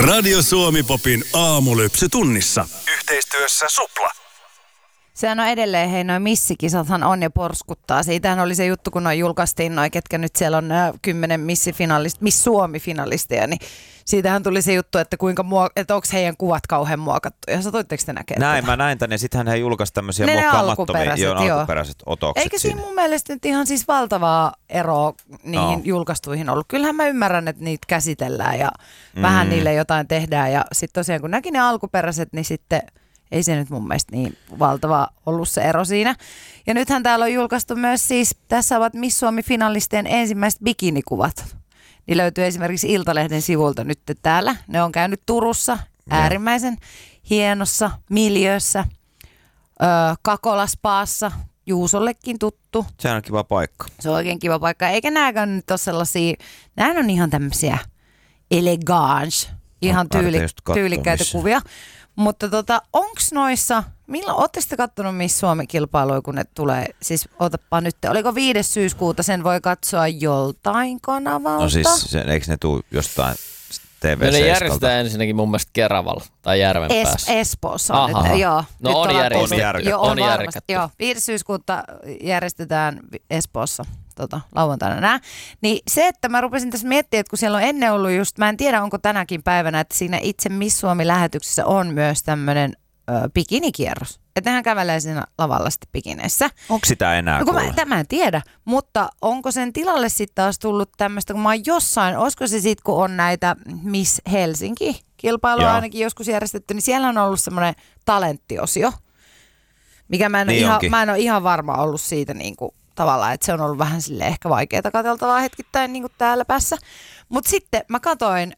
Radio Suomi Popin aamulypsy tunnissa. Yhteistyössä Supla. Sehän on edelleen, hei, noin missikisathan on ja porskuttaa. Siitähän oli se juttu, kun julkaistiin noin, ketkä nyt siellä on 10 Miss Suomi-finalistia, niin siitähän tuli se juttu, että että onko heidän kuvat kauhean muokattuja. Satoitteko te näkemään? Näin, mä näin tänne. Sittenhän he julkaisivat tämmöisiä muokkaamattomia alkuperäiset otokset. Eikä siinä mun mielestä nyt ihan siis valtavaa eroa niihin julkaistuihin ollut. Kyllähän mä ymmärrän, että niitä käsitellään ja vähän niille jotain tehdään. Ja sitten tosiaan kun näki ne alkuperäiset, niin sitten ei se nyt mun mielestä niin valtava ollut se ero siinä. Ja nythän täällä on julkaistu myös siis, tässä ovat Miss Suomi-finalistien ensimmäiset bikinikuvat. Niin löytyy esimerkiksi Iltalehden sivulta nyt täällä. Ne on käynyt Turussa, äärimmäisen hienossa miljöössä, Kakolaspaassa, Juusollekin tuttu. Se on kiva paikka. Se on oikein kiva paikka. Eikä nääkään nyt ole sellaisia, nämä on ihan tämmöisiä elegance, ihan tyylikkäitä kuvia. Mutta onks noissa, milloin, ootteko te kattonut Miss Suomi-kilpailuja, kun ne tulee, siis otapa nyt, oliko 5. syyskuuta, sen voi katsoa joltain kanavalta? No siis, eikö ne tule jostain TV-seiskalta? Ne järjestetään ensinnäkin mun mielestä Keravalla tai Järvenpäässä. Espoossa on nyt, joo. No nyt on järjestetty. On varmasti, joo. 5. syyskuuta järjestetään Espoossa. Lauantaina nää. Niin se, että mä rupesin tässä miettimään, että kun siellä on ennen ollut just, mä en tiedä onko tänäkin päivänä, että siinä itse Miss Suomi-lähetyksessä on myös tämmöinen bikinikierros. Että nehän kävelee siinä lavalla sitten bikineissä. Onko sitä enää mä en tiedä, mutta onko sen tilalle sitten taas tullut tämmöistä, kun mä oon jossain, olisiko se sitten kun on näitä Miss Helsinki-kilpailuja ainakin joskus järjestetty, niin siellä on ollut semmoinen talenttiosio, mikä mä en ole ihan varma ollut siitä niinku tavallaan, että se on ollut vähän sille ehkä vaikeaa katseltavaa hetkittäin niin kuin täällä päässä. Mutta sitten mä katoin,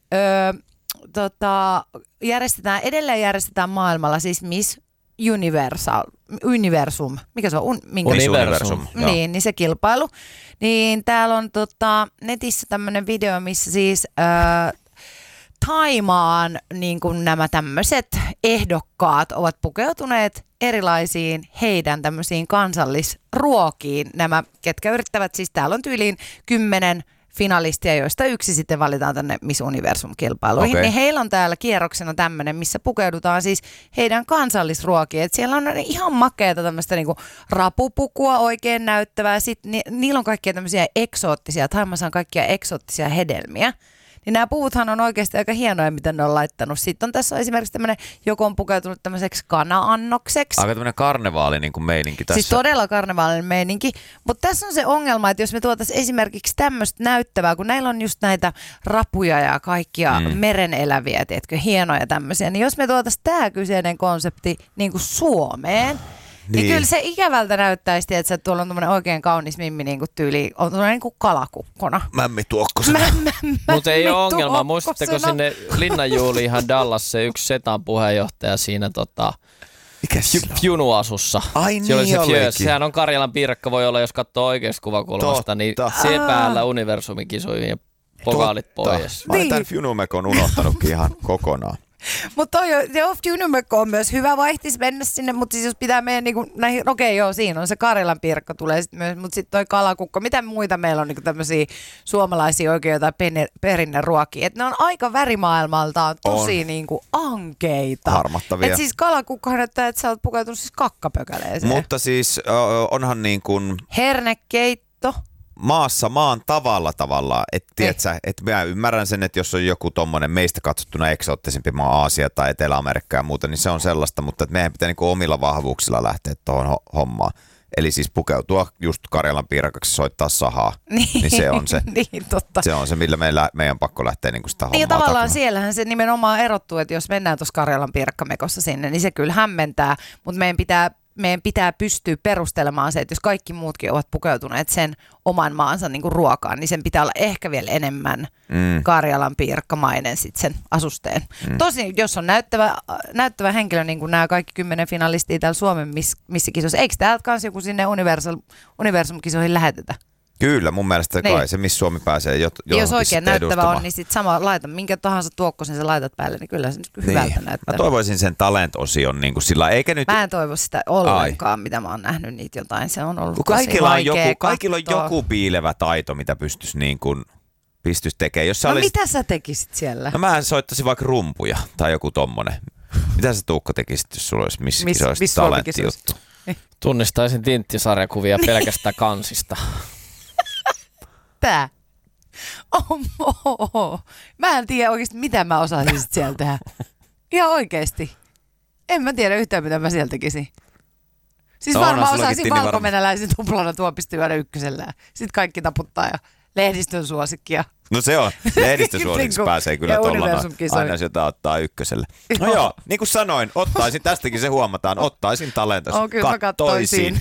edelleen järjestetään maailmalla siis Miss Universum. Mikä se on? Universum. Niin se kilpailu. Niin täällä on netissä tämmöinen video, missä siis Thaimaan niin kuin nämä tämmöiset ehdokkaat ovat pukeutuneet erilaisiin heidän tämmöisiin kansallisruokiin. Nämä, ketkä yrittävät, siis täällä on tyyliin 10 finalistia, joista yksi sitten valitaan tänne Miss Universum-kilpailuihin. Niin heillä on täällä kierroksena tämmöinen, missä pukeudutaan siis heidän kansallisruokiin. Et siellä on ihan makeata tämmöistä niinku rapupukua oikein näyttävää. Sitten niillä on kaikkia tämmöisiä eksoottisia, Thaimaassa on kaikkia eksoottisia hedelmiä. Niin nämä puuthan on oikeasti aika hienoja, mitä ne on laittanut. Sitten on tässä esimerkiksi tämmöinen, joku on pukeutunut tämmöiseksi kana-annokseksi. Aika tämmöinen karnevaali niin kuin meininki tässä. Siis todella karnevaalinen meininki. Mutta tässä on se ongelma, että jos me tuotaisiin esimerkiksi tämmöistä näyttävää, kun näillä on just näitä rapuja ja kaikkia mereneläviä, tiedätkö, hienoja tämmöisiä, niin jos me tuotaisiin tämä kyseinen konsepti niin kuin Suomeen, niin kyllä se ikävältä näyttäisi, että tuolla on tämmöinen oikein kaunis mimmi niin kuin tyyli, on tämmöinen niin kuin kalakukkona. Mämmi tuokkosena. Mutta ei ole ongelma. Muistatteko sinne Linnanjuhliinhan Dallas se yksi Setan puheenjohtaja siinä Junuasussa. Ai niin olikin. Sehän on Karjalan piirakka, voi olla, jos katsoo oikeasta kuvakulmasta, niin se päällä Universumin kisoihin ja pokaalit pois. Mä olen tämän Funumekon unohtanutkin ihan kokonaan. Mutta Junumekko on myös hyvä vaihtis mennä sinne, mutta siis jos pitää meidän niinku näihin, siinä on se Karjalan piirakka tulee sitten myös, mutta sitten toi kalakukko, mitä muita meillä on niinku tämmöisiä suomalaisia oikein jotain perinneruokia, että ne on aika värimaailmaltaan tosi niinku ankeita. Harmattavia. Et siis kalakukkohan näyttää, että sä oot pukeutunut siis kakkapökäleeseen. Mutta siis onhan niin kuin hernekeitto. Maan tavallaan, että mä ymmärrän sen, että jos on joku tommonen meistä katsottuna eksoottisempi maa, Aasia tai Etelä-Amerikka ja muuta, niin se on sellaista, mutta että meidän pitää niinku omilla vahvuuksilla lähteä tuohon hommaan. Eli siis pukeutua just Karjalan piirakaksi, soittaa sahaa, niin se on se. Niin, totta. Se on se, millä meidän pakko lähteä niinku sitä hommaa niin, tavallaan taklaa. siellähän se nimenomaan erottuu, että jos mennään tuossa Karjalan piirakkamekossa sinne, niin se kyllä hämmentää, mutta meidän pitää pystyä perustelemaan se, että jos kaikki muutkin ovat pukeutuneet sen oman maansa niin kuin ruokaan, niin sen pitää olla ehkä vielä enemmän Karjalan piirakkamainen sitten sen asusteen. Tosin, jos on näyttävä henkilö, niin kuin nämä kaikki 10 finalistia täällä Suomen missikisoissa, eikö täältä kanssa joku sinne Universum-kisoihin lähetetä? Kyllä, mun mielestä kai niin. Se, missä Suomi pääsee johonkin jos oikein näyttävä edustamaan. on, niin sitten sama laita, minkä tahansa tuokkosen sä laitat päälle, niin kyllä se nyt hyvältä näyttää. Mä toivoisin sen talent-osion niin kuin sillä, eikä nyt... Mä en toivo sitä ollenkaan, mitä mä oon nähnyt niitä jotain. Se on ollut tosi kaikilla on joku piilevä taito, mitä pystyisi niin kuin pystyisi tekemään. Jos mitä sä tekisit siellä? No mä soittaisin vaikka rumpuja tai joku tommonen. Mitä sä Tuukka tekisit, jos sulla olisi missä olisi talenttijuttu? Tunnistaisin tinttisarjakuvia pelkästään kansista. Tää. Mä en tiedä oikeasti, mitä mä osaisin siellä tehdä. Ihan oikeesti. En mä tiedä yhtään, mitä mä siellä tekisin. Siis varmaan osaisin valkovenäläisen tuplana tuopistyödä ykkösellä. Sitten kaikki taputtaa ja lehdistön suosikkia. No se on. Lehdistön suosikki pääsee kyllä tuolla aina, jos jotain ottaa ykköselle. No joo, niin kuin sanoin, ottaisin, tästäkin se huomataan, ottaisin talentos. Kyllä mä kattoisin.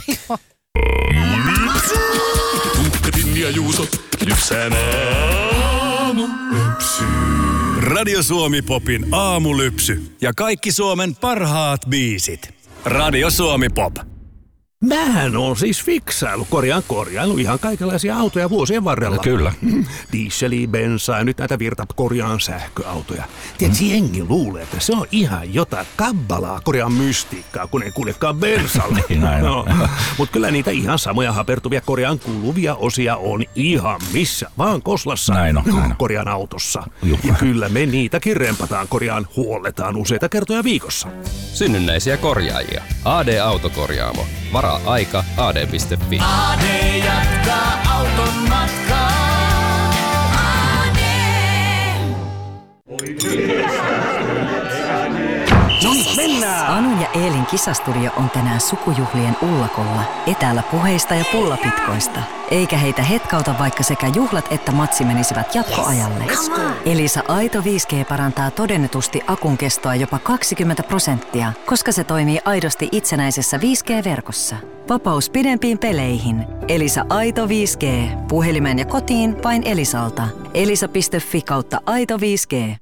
Tuukkatin ja Juuso, lypsään aamulypsy. Radio Suomi Popin aamulypsy ja kaikki Suomen parhaat biisit. Radio Suomi Pop. Mähän on siis fiksailu, korjailu ihan kaikenlaisia autoja vuosien varrella. No, kyllä. Dieseliä, bensaa ja nyt näitä korjaan sähköautoja. Tiedätkö, jengi luulee, että se on ihan jotain kabbalaa, korjaan mystiikkaa, kun ei kuljekaan bensalla. No, mutta kyllä niitä ihan samoja hapertuvia korjaan kuluvia osia on ihan missä vaan Koslassa. Näin on. Korjaan autossa. Ja kyllä me niitäkin rempataan, huolletaan useita kertoja viikossa. Synnynnäisiä korjaajia. AD Autokorjaamo. Varaa aika ad.fi. AD jatkaa auton matkaa. Mennään! Anun ja Eelin kisastudio on tänään sukujuhlien ullakolla, etäällä puheista ja pullapitkoista. Eikä heitä hetkauta, vaikka sekä juhlat että matsi menisivät jatkoajalle. Elisa Aito 5G parantaa todennetusti akun kestoa jopa 20%, koska se toimii aidosti itsenäisessä 5G-verkossa. Vapaus pidempiin peleihin. Elisa Aito 5G. Puhelimeen ja kotiin vain Elisalta. elisa.fi/Aito 5G.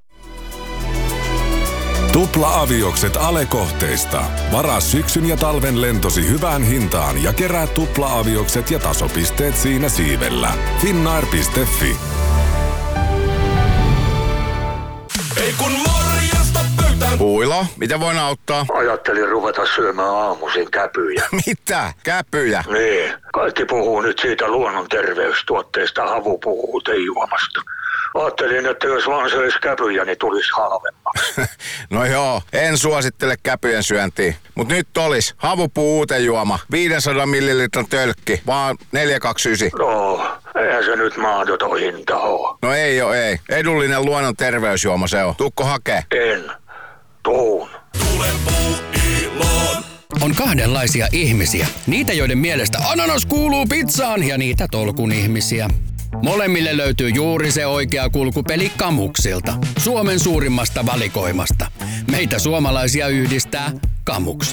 Tupla-aviokset Ale-kohteista. Varaa syksyn ja talven lentosi hyvään hintaan ja kerää tupla-aviokset ja tasopisteet siinä siivellä. Finnair.fi. Ei kun morjesta pöytään. Puilo, miten voin auttaa? Ajattelin ruveta syömään aamuisin käpyjä. Mitä? Käpyjä? Niin. Kaikki puhuu nyt siitä luonnon terveystuotteesta havupuutejuomasta. Ajattelin, että jos vaan söisi käpyjä, niin tulisi halvemmaksi. No joo, en suosittele käpyjen syöntiä. Mut nyt olis havupuuutejuoma, 500 millilitran tölkki, vaan 4,29. No, eihän se nyt mahdoton hinta oo. No ei oo, ei. Edullinen luonnon terveysjuoma se on. Tuukko hakee? En. Tuun. Tule puuiloon. On kahdenlaisia ihmisiä. Niitä, joiden mielestä ananas kuuluu pizzaan ja niitä tolkun ihmisiä. Molemmille löytyy juuri se oikea kulkupeli Kamuksilta, Suomen suurimmasta valikoimasta. Meitä suomalaisia yhdistää Kamuks.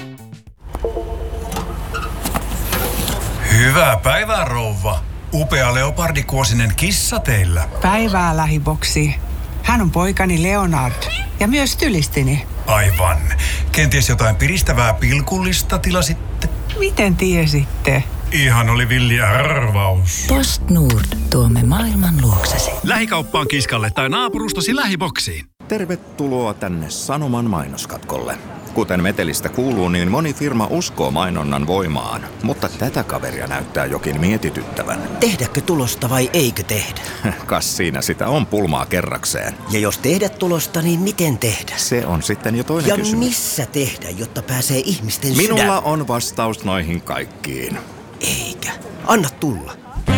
Hyvää päivää, rouva. Upea leopardikuosinen kissa teillä. Päivää, lähiboksi. Hän on poikani Leonard ja myös stylistini. Aivan. Kenties jotain piristävää pilkullista tilasitte? Miten tiesitte? Ihan oli villi arvaus. Post Nord. Tuomme maailman luoksesi. Lähikauppaan kiskalle tai naapurustosi lähiboksiin. Tervetuloa tänne Sanoman mainoskatkolle. Kuten metelistä kuuluu, niin moni firma uskoo mainonnan voimaan, mutta tätä kaveria näyttää jokin mietityttävän. Tehdäkö tulosta vai eikö tehdä? Kas siinä sitä on pulmaa kerrakseen. Ja jos tehdä tulosta, niin miten tehdä? Se on sitten jo toinen kysymys. Ja missä tehdä, jotta pääsee ihmisten sydän? Minulla on vastaus noihin kaikkiin. Eikä. Anna tulla.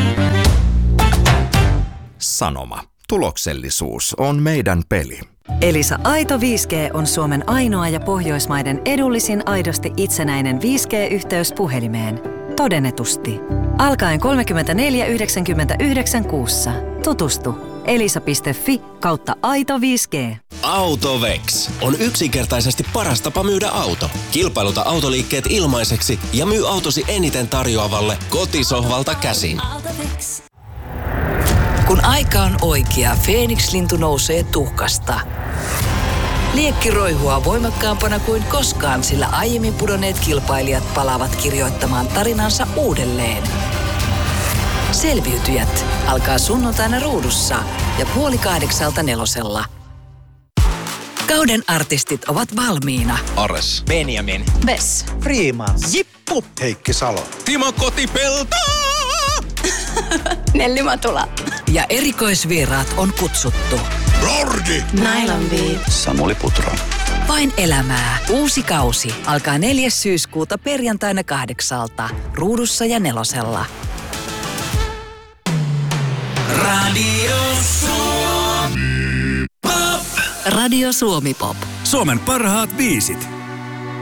Sanoma. Tuloksellisuus on meidän peli. Elisa Aito 5G on Suomen ainoa ja Pohjoismaiden edullisin aidosti itsenäinen 5G-yhteys puhelimeen. Todennetusti. Alkaen 34,99 kuussa. Tutustu. elisa.fi/Aito 5G. Autovex on yksinkertaisesti paras tapa myydä auto. Kilpailuta autoliikkeet ilmaiseksi ja myy autosi eniten tarjoavalle kotisohvalta käsin. Autovex. Kun aika on oikea, Feeniks-lintu nousee tuhkasta. Liekki roihua voimakkaampana kuin koskaan, sillä aiemmin pudonneet kilpailijat palaavat kirjoittamaan tarinansa uudelleen. Selviytyjät alkaa sunnuntaina Ruudussa ja 7:30 Nelosella. Kauden artistit ovat valmiina. Ares, Benjamin, Vess, Freeman, Jippu, Heikki Salo, Timo Kotipelto, Nelli Matula. Ja erikoisvieraat on kutsuttu. Lordi! Nylon Beat. Samuli Putra. Vain elämää. Uusi kausi alkaa 4. syyskuuta perjantaina 8:00 Ruudussa ja 4:lla. Radio Suomi Pop. Radio Suomi Pop. Suomen parhaat biisit.